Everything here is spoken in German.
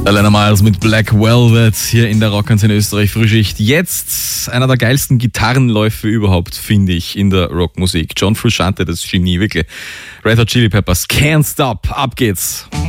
Alena Miles mit Black Velvet hier in der Rockantenne Österreich Frühschicht. Jetzt einer der geilsten Gitarrenläufe überhaupt, finde ich, in der Rockmusik. John Frusciante, das Genie, wirklich. Red Hot Chili Peppers, Can't Stop, ab geht's.